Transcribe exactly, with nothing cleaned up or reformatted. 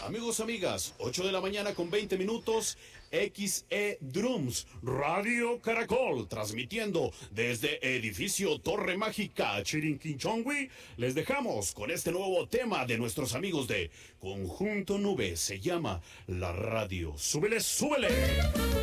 Amigos, amigas, ocho de la mañana con veinte minutos, X E Drums, Radio Caracol, transmitiendo desde edificio Torre Mágica, Chirinquinchongui. Les dejamos con este nuevo tema de nuestros amigos de Conjunto Nube. Se llama La Radio. ¡Súbele, súbele!